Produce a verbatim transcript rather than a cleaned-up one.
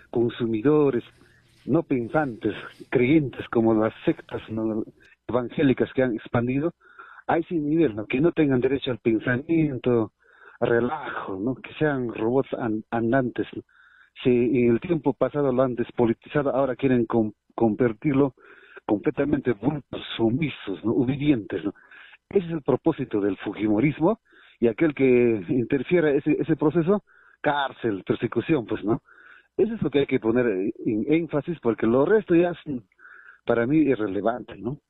consumidores, no pensantes, creyentes como las sectas, ¿no?, evangélicas que han expandido, a ese nivel, ¿no?, que no tengan derecho al pensamiento, al relajo, ¿no?, que sean robots an andantes, ¿no? Si en el tiempo pasado lo han despolitizado, ahora quieren com convertirlo completamente bultos, sumisos, ¿no?, obedientes, ¿no? Ese es el propósito del fujimorismo, y aquel que interfiera ese ese proceso, cárcel, persecución, pues, ¿no? Eso es lo que hay que poner en énfasis, porque lo resto ya es, para mí, irrelevante, ¿no?